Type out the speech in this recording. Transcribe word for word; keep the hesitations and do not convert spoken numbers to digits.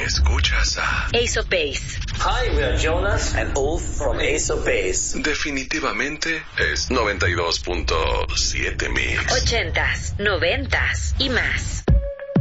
Escuchas a Ace of Base. Hi, we are Jonas and Ulf from Ace of Base. Definitivamente es noventa y dos punto siete mix. Ochentas, noventas y más.